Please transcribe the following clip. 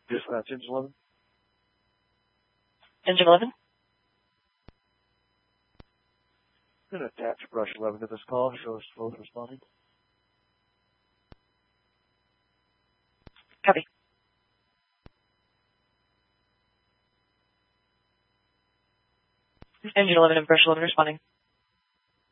Dispatch Engine 11. Engine 11. I'm going to attach Brush 11 to this call. Show us both responding. Copy. Engine 11 and Brush 11 responding.